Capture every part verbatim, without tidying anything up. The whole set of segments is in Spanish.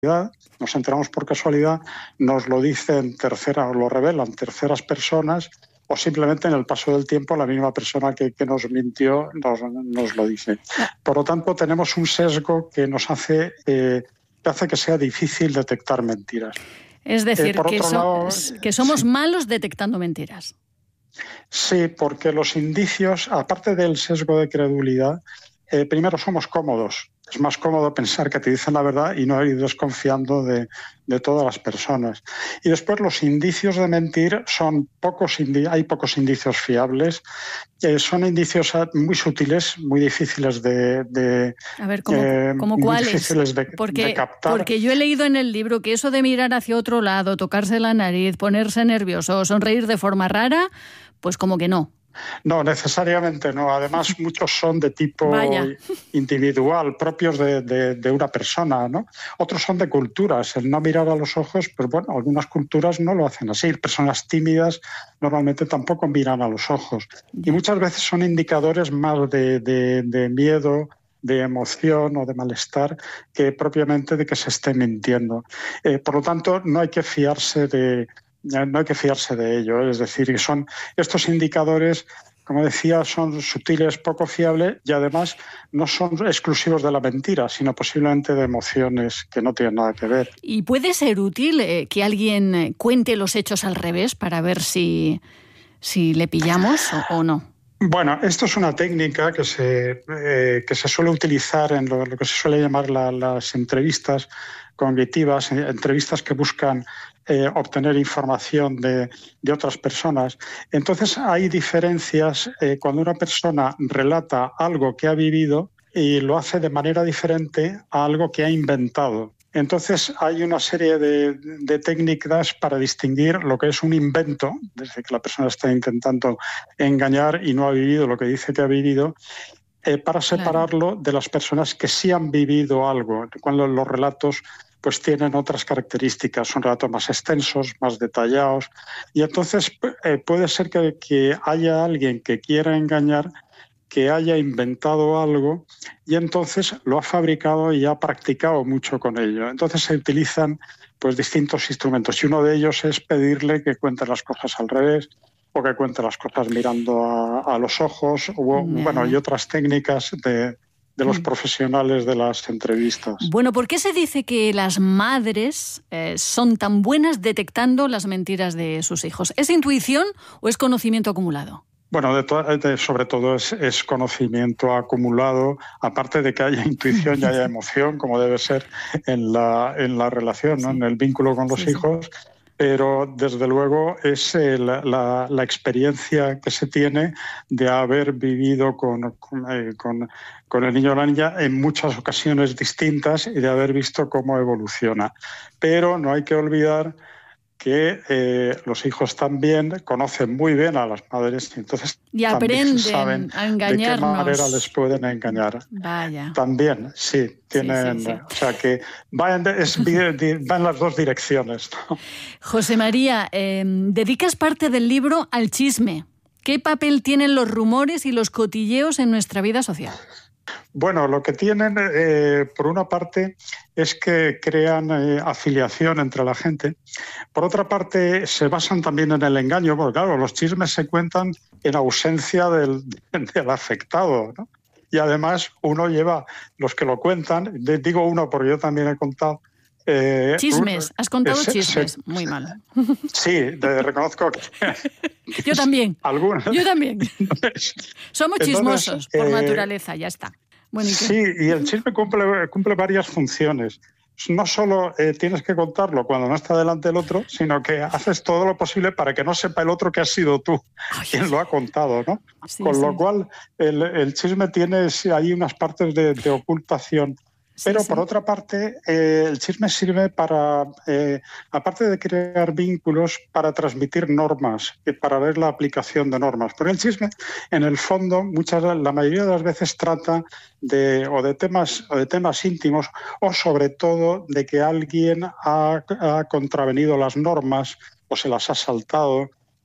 nos enteramos por casualidad, nos lo dicen terceras, lo revelan terceras personas, o simplemente en el paso del tiempo la misma persona que, que nos mintió nos, nos lo dice. Por lo tanto, tenemos un sesgo que nos hace, eh, que hace que sea difícil detectar mentiras. Es decir, eh, que, so lado, que somos sí. malos detectando mentiras. Sí, porque los indicios, aparte del sesgo de credulidad, eh, primero somos cómodos. Es más cómodo pensar que te dicen la verdad y no ir desconfiando de, de todas las personas. Y después los indicios de mentir son pocos, hay pocos indicios fiables. Eh, son indicios muy sutiles, muy difíciles de, de A ver, ¿cómo, eh, ¿cómo muy cuáles? difíciles de, porque, de captar. Porque yo he leído en el libro que eso de mirar hacia otro lado, tocarse la nariz, ponerse nervioso, sonreír de forma rara, pues como que no. No, necesariamente no. Además, muchos son de tipo Vaya. individual, propios de, de, de una persona, ¿no? Otros son de culturas. El no mirar a los ojos, pues bueno, algunas culturas no lo hacen así. Personas tímidas normalmente tampoco miran a los ojos. Y muchas veces son indicadores más de, de, de miedo, de emoción o de malestar que propiamente de que se esté mintiendo. Eh, por lo tanto, no hay que fiarse de... No hay que fiarse de ello, es decir, son estos indicadores, como decía, son sutiles, poco fiables y además no son exclusivos de la mentira, sino posiblemente de emociones que no tienen nada que ver. ¿Y puede ser útil eh, que alguien cuente los hechos al revés para ver si, si le pillamos o, o no? Bueno, esto es una técnica que se, eh, que se suele utilizar en lo, lo que se suele llamar la, las entrevistas cognitivas, entrevistas que buscan eh, obtener información de, de otras personas. Entonces hay diferencias eh, cuando una persona relata algo que ha vivido y lo hace de manera diferente a algo que ha inventado. Entonces hay una serie de, de técnicas para distinguir lo que es un invento, desde que la persona está intentando engañar y no ha vivido lo que dice que ha vivido, eh, para separarlo de las personas que sí han vivido algo, cuando los relatos pues tienen otras características, son relatos más extensos, más detallados, y entonces eh, puede ser que, que haya alguien que quiera engañar, que haya inventado algo y entonces lo ha fabricado y ha practicado mucho con ello. Entonces se utilizan pues distintos instrumentos y uno de ellos es pedirle que cuente las cosas al revés o que cuente las cosas mirando a, a los ojos o, nah. bueno, y otras técnicas de, de los profesionales de las entrevistas. Bueno, ¿por qué se dice que las madres eh, son tan buenas detectando las mentiras de sus hijos? ¿Es intuición o es conocimiento acumulado? Bueno, de to de, sobre todo es, es conocimiento acumulado, aparte de que haya intuición y haya emoción, como debe ser en la, en la relación, ¿no? Sí. En el vínculo con los sí, hijos, sí. Pero desde luego es el, la, la experiencia que se tiene de haber vivido con, con, eh, con, con el niño o la niña en muchas ocasiones distintas y de haber visto cómo evoluciona. Pero no hay que olvidar que eh, los hijos también conocen muy bien a las madres y entonces y aprenden saben a engañarnos. De qué manera les pueden engañar. Vaya. También, sí, tienen, sí, sí, sí. O sea que van en, van las dos direcciones, ¿no? José María, eh, dedicas parte del libro al chisme. ¿Qué papel tienen los rumores y los cotilleos en nuestra vida social? Bueno, lo que tienen, eh, por una parte, es que crean eh, afiliación entre la gente. Por otra parte, se basan también en el engaño, porque claro, los chismes se cuentan en ausencia del, del afectado, ¿no? Y además uno lleva, los que lo cuentan, digo uno porque yo también he contado, Eh, chismes, has contado se, chismes, se, muy mal. Sí, de, reconozco que... Yo también, algunos. Yo también. Somos chismosos Entonces, por eh, naturaleza, ya está. Bueno, ¿y sí, y el chisme cumple, cumple varias funciones. No solo eh, tienes que contarlo cuando no está delante el otro, sino que haces todo lo posible para que no sepa el otro que has sido tú Ay, quien sí. lo ha contado, ¿no? Sí, Con sí. lo cual, el, el chisme tiene ahí unas partes de, de ocultación. Pero, sí, por sí. otra parte, eh, el chisme sirve para, eh, aparte de crear vínculos, para transmitir normas, y para ver la aplicación de normas. Porque el chisme, en el fondo, muchas, la mayoría de las veces trata de, o, de temas, o de temas íntimos, o sobre todo de que alguien ha, ha contravenido las normas, o se las ha saltado,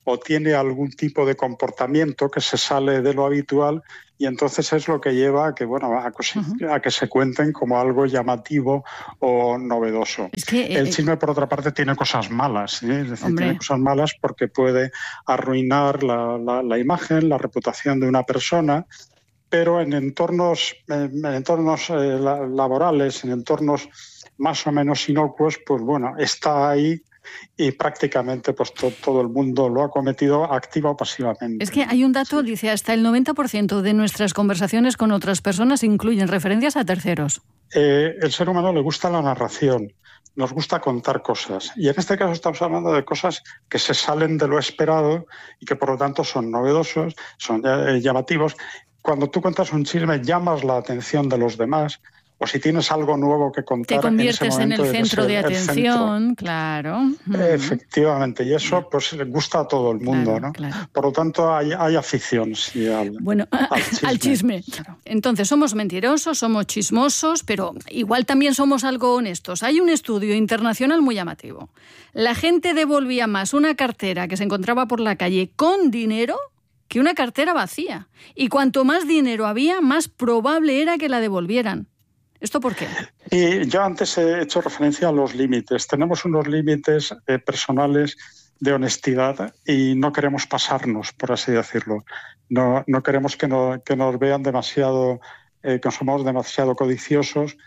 o tiene algún tipo de comportamiento que se sale de lo habitual, y entonces es lo que lleva a que, bueno, a, uh-huh. a que se cuenten como algo llamativo o novedoso. Es que, eh, el chisme, por otra parte, tiene cosas malas, ¿eh? Es decir, hombre. tiene cosas malas porque puede arruinar la, la, la imagen, la reputación de una persona, pero en entornos, en entornos eh, laborales, en entornos más o menos inocuos, pues bueno, está ahí. Y prácticamente pues to- todo el mundo lo ha cometido activa o pasivamente. Es que hay un dato, sí. Dice, hasta el noventa por ciento de nuestras conversaciones con otras personas incluyen referencias a terceros. Eh, el ser humano le gusta la narración, nos gusta contar cosas. Y en este caso estamos hablando de cosas que se salen de lo esperado y que por lo tanto son novedosos, son eh, llamativos. Cuando tú cuentas un chisme llamas la atención de los demás. O si tienes algo nuevo que contar, te conviertes en, ese en el centro de atención, centro. Claro. Efectivamente, y eso pues le gusta a todo el mundo, claro, ¿no? Claro. Por lo tanto, hay, hay afición, sí, al, bueno, al chisme. Al chisme. Claro. Entonces, somos mentirosos, somos chismosos, pero igual también somos algo honestos. Hay un estudio internacional muy llamativo. La gente devolvía más una cartera que se encontraba por la calle con dinero que una cartera vacía. Y cuanto más dinero había, más probable era que la devolvieran. ¿Esto por qué? Y yo antes he hecho referencia a los límites. Tenemos unos límites eh, personales de honestidad y no queremos pasarnos, por así decirlo. No, no queremos que, no, que nos vean demasiado, eh, que somos demasiado codiciosos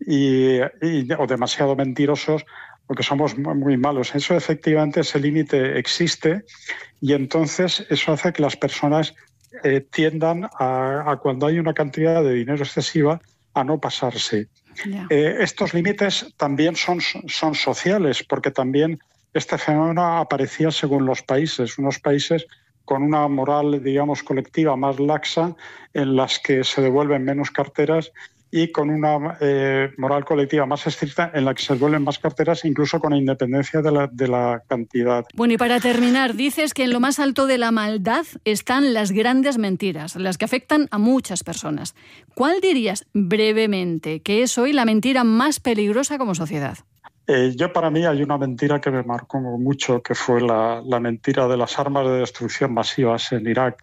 y, y, o demasiado mentirosos, porque somos muy malos. Eso efectivamente, ese límite existe, y entonces eso hace que las personas eh, tiendan a, a cuando hay una cantidad de dinero excesiva, a no pasarse. Yeah. Eh, estos límites también son, son sociales, porque también este fenómeno aparecía según los países. Unos países con una moral, digamos, colectiva más laxa, en las que se devuelven menos carteras, y con una eh, moral colectiva más estricta, en la que se devuelven más carteras, incluso con independencia de la, de la cantidad. Bueno, y para terminar, dices que en lo más alto de la maldad están las grandes mentiras, las que afectan a muchas personas. ¿Cuál dirías, brevemente, que es hoy la mentira más peligrosa como sociedad? Eh, yo, para mí, hay una mentira que me marcó mucho, que fue la, la mentira de las armas de destrucción masivas en Irak.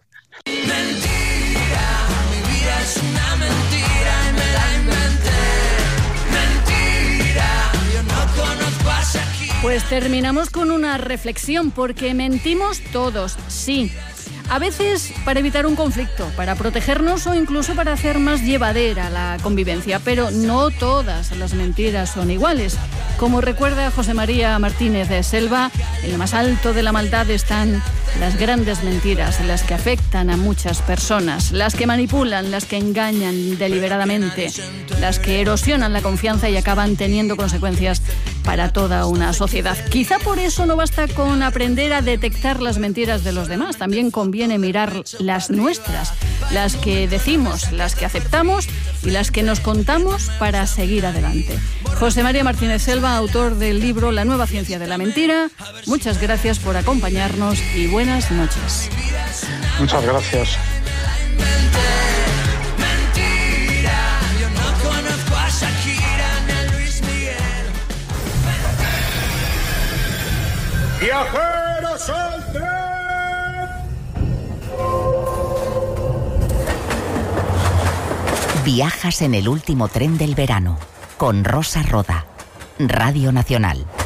Mentira, mi vida es una mentira. Pues terminamos con una reflexión, porque mentimos todos, sí. A veces para evitar un conflicto, para protegernos o incluso para hacer más llevadera la convivencia, pero no todas las mentiras son iguales. Como recuerda José María Martínez de Selva, en lo más alto de la maldad están las grandes mentiras, las que afectan a muchas personas, las que manipulan, las que engañan deliberadamente, las que erosionan la confianza y acaban teniendo consecuencias para toda una sociedad. Quizá por eso no basta con aprender a detectar las mentiras de los demás, también conviene mirar las nuestras, las que decimos, las que aceptamos y las que nos contamos para seguir adelante. José María Martínez Selva, autor del libro La nueva ciencia de la mentira, muchas gracias por acompañarnos y buenas noches. Muchas gracias. ¡Viajeros al tren! Viajas en el último tren del verano con Rosa Roda, Radio Nacional.